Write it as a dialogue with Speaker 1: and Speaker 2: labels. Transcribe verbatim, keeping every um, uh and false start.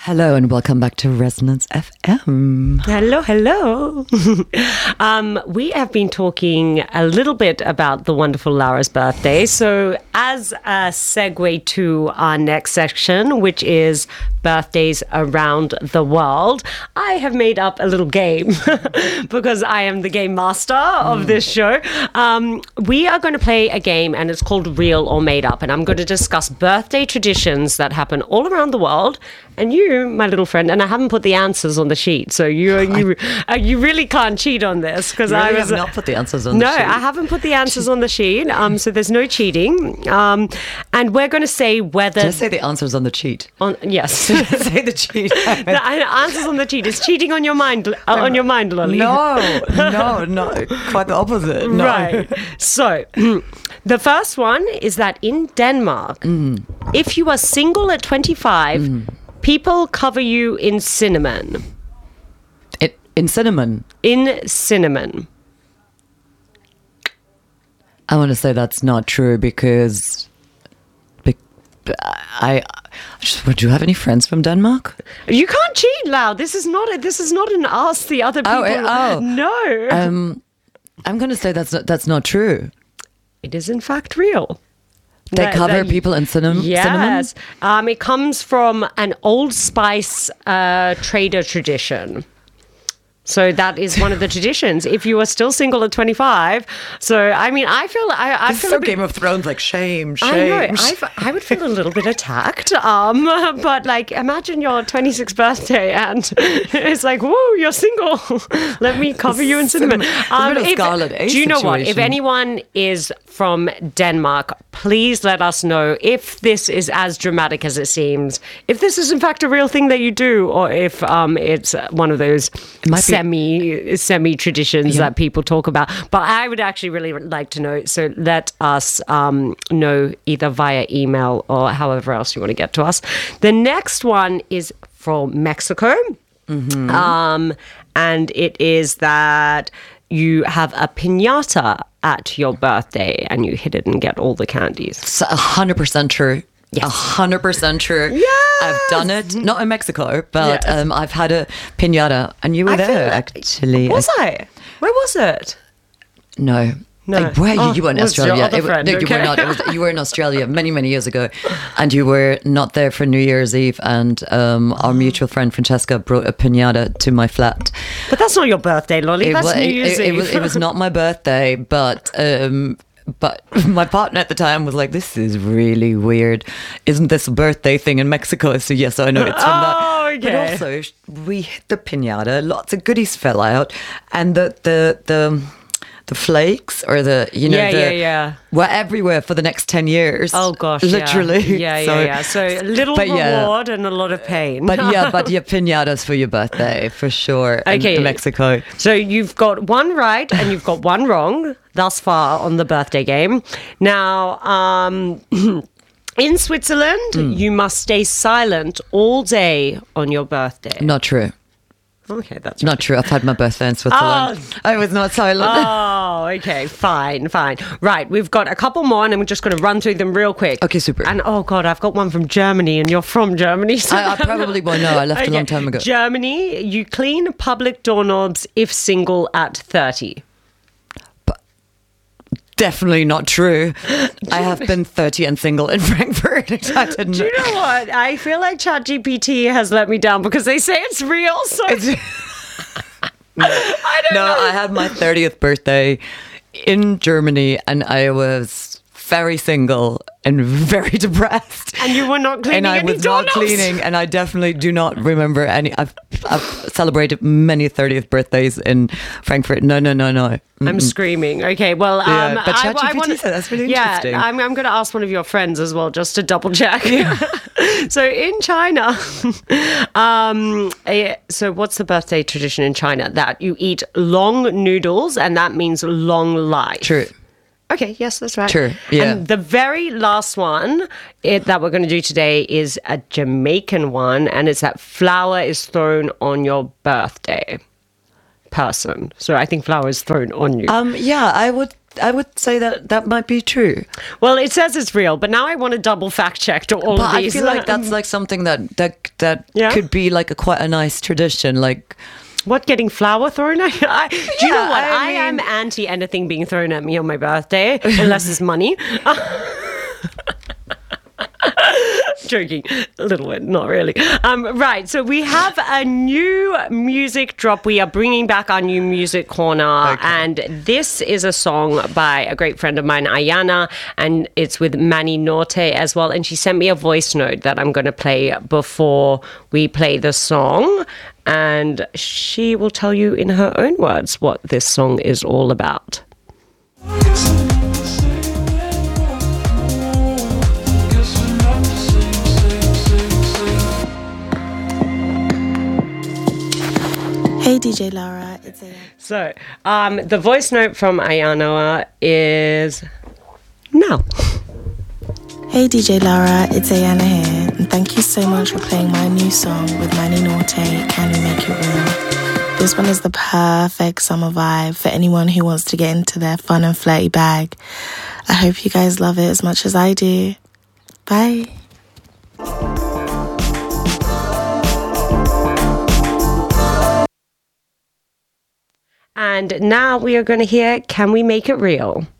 Speaker 1: Hello and welcome back to Resonance F M.
Speaker 2: Hello, hello. um, we have been talking a little bit about the wonderful Laura's birthday. So as a segue to our next section, which is birthdays around the world, I have made up a little game because I am the game master of mm. this show. Um, we are going to play a game and it's called Real or Made Up. And I'm going to discuss birthday traditions that happen all around the world. And you, my little friend, and I haven't put the answers on the sheet, so you you uh, you really can't cheat on this because
Speaker 1: really
Speaker 2: I was
Speaker 1: have not put the answers on
Speaker 2: no,
Speaker 1: the sheet.
Speaker 2: No, I haven't put the answers on the sheet, um, so there's no cheating. Um, and we're going to say whether.
Speaker 1: Just say the answers on the cheat.
Speaker 2: On yes,
Speaker 1: say the cheat.
Speaker 2: The answers on the cheat is cheating on your mind, uh, on your mind, Lolly.
Speaker 1: No, no, no, quite the opposite. No.
Speaker 2: Right. So, the first one is that in Denmark, mm. if you are single at twenty-five. Mm. People cover you in cinnamon.
Speaker 1: It, in cinnamon?
Speaker 2: In cinnamon.
Speaker 1: I want to say that's not true because be, I, I just, do you have any friends from Denmark?
Speaker 2: You can't cheat, Lau. This is not a, this is not an ask the other people.
Speaker 1: Oh, oh.
Speaker 2: No.
Speaker 1: Um, I'm going to say that's not, that's not true.
Speaker 2: It is in fact real.
Speaker 1: They
Speaker 2: that,
Speaker 1: cover
Speaker 2: that,
Speaker 1: people in cinnamon?
Speaker 2: Yes. Um, it comes from an Old Spice uh, trader tradition. So that is one of the traditions. If you are still single at twenty-five, so I mean, I feel I, I
Speaker 1: this
Speaker 2: feel
Speaker 1: is so
Speaker 2: a bit,
Speaker 1: Game of Thrones, like shame, shame.
Speaker 2: I know. I, I would feel a little bit attacked. Um, but like, imagine your twenty-sixth birthday and it's like, whoa, you're single. Let me cover you in cinnamon.
Speaker 1: Um, if, Scarlet
Speaker 2: do you know
Speaker 1: situation.
Speaker 2: what? If anyone is from Denmark, please let us know if this is as dramatic as it seems. If this is in fact a real thing that you do, or if um, it's one of those semi semi traditions yeah. that people talk about. But I would actually really like to know. So let us um, know either via email or however else you want to get to us. The next one is from Mexico, mm-hmm. um, and it is that you have a piñata at your birthday and you hit it and get all the candies.
Speaker 1: A hundred percent true. A hundred percent true.
Speaker 2: Yes!
Speaker 1: I've done it, not in Mexico, but
Speaker 2: yes.
Speaker 1: um, I've had a piñata, and you were
Speaker 2: I
Speaker 1: there
Speaker 2: like,
Speaker 1: actually.
Speaker 2: Was I? Where was it?
Speaker 1: No.
Speaker 2: No.
Speaker 1: Like, where
Speaker 2: oh,
Speaker 1: you, you were in Australia. It,
Speaker 2: friend,
Speaker 1: no,
Speaker 2: okay.
Speaker 1: you were not. It was, you were in Australia many, many years ago, and you were not there for New Year's Eve. And um, our mutual friend Francesca brought a piñata to my flat.
Speaker 2: But that's not your birthday, Lolly.
Speaker 1: It
Speaker 2: that's
Speaker 1: was,
Speaker 2: New Year's
Speaker 1: it,
Speaker 2: Eve.
Speaker 1: It was, it was not my birthday, but. Um, But my partner at the time was like, this is really weird. Isn't this a birthday thing in Mexico? So yes, I know it's from that.
Speaker 2: Oh, okay.
Speaker 1: But also, we hit the piñata, lots of goodies fell out, and the the the, the flakes or the, you know,
Speaker 2: yeah,
Speaker 1: the,
Speaker 2: yeah, yeah.
Speaker 1: were everywhere for the next ten years.
Speaker 2: Oh, gosh,
Speaker 1: literally.
Speaker 2: Yeah, yeah,
Speaker 1: so,
Speaker 2: yeah, yeah. So a little reward yeah. and a lot of pain.
Speaker 1: But yeah, but your piñatas for your birthday, for sure,
Speaker 2: okay.
Speaker 1: in Mexico.
Speaker 2: So you've got one right and you've got one wrong thus far on the birthday game. Now, um... in Switzerland, mm. you must stay silent all day on your birthday.
Speaker 1: Not true.
Speaker 2: Okay, that's
Speaker 1: not
Speaker 2: right.
Speaker 1: true. I've had my birthday in Switzerland. Oh. I was not silent.
Speaker 2: Oh, okay, fine, fine. Right, we've got a couple more, and I'm just going to run through them real quick.
Speaker 1: Okay, super.
Speaker 2: And oh god, I've got one from Germany, and you're from Germany. So
Speaker 1: I, I probably won't know. I left okay. a long time ago.
Speaker 2: Germany, you clean public doorknobs if single at thirty.
Speaker 1: Definitely not true. I have been thirty and single in Frankfurt. I didn't
Speaker 2: Do you know what? I feel like ChatGPT has let me down because they say it's real. So
Speaker 1: it's, no,
Speaker 2: I don't
Speaker 1: no,
Speaker 2: know.
Speaker 1: I had my thirtieth birthday in Germany and I was very single and very depressed.
Speaker 2: And you were not cleaning
Speaker 1: And I
Speaker 2: any
Speaker 1: was
Speaker 2: doorknobs.
Speaker 1: not cleaning, and I definitely do not remember any. I've, I've celebrated many thirtieth birthdays in Frankfurt. No, no, no, no. Mm-mm.
Speaker 2: I'm screaming. Okay, well, um,
Speaker 1: yeah, but
Speaker 2: I,
Speaker 1: ChatGPT
Speaker 2: I wanna,
Speaker 1: said that's really
Speaker 2: yeah,
Speaker 1: interesting.
Speaker 2: I'm, I'm going to ask one of your friends as well, just to double check. Yeah. So in China, um, eh, so what's the birthday tradition in China? That you eat long noodles, and that means long life.
Speaker 1: True.
Speaker 2: Okay, yes, that's right.
Speaker 1: Sure, yeah.
Speaker 2: And the very last one it, that we're going to do today is a Jamaican one, and it's that flour is thrown on your birthday person. So I think flour is thrown on you.
Speaker 1: Um, yeah, I would I would say that that might be true.
Speaker 2: Well, it says it's real, but now I want to double fact check to all
Speaker 1: But
Speaker 2: of these.
Speaker 1: I feel like that's like something that that that
Speaker 2: Yeah?
Speaker 1: could be like a quite a nice tradition. Like,
Speaker 2: What, getting flour thrown at you? I, do you know
Speaker 1: Yeah,
Speaker 2: what?
Speaker 1: I
Speaker 2: I, am
Speaker 1: mean-
Speaker 2: anti anything being thrown at me on my birthday, unless it's money. Joking, a little bit, not really. Um, right, so we have a new music drop. We are bringing back our new music corner,
Speaker 1: Okay.
Speaker 2: and this is a song by a great friend of mine, Ayana, and it's with Manny Norte as well. And she sent me a voice note that I'm going to play before we play the song, and she will tell you in her own words what this song is all about.
Speaker 3: Hey D J Laura, it's Ayana.
Speaker 2: So, um, the voice note from Ayana is now.
Speaker 3: Hey D J Laura, it's Ayana here, and thank you so much for playing my new song with Manny Norte, Can We Make It Real? This one is the perfect summer vibe for anyone who wants to get into their fun and flirty bag. I hope you guys love it as much as I do. Bye.
Speaker 2: And now we are going to hear Can We Make It Real?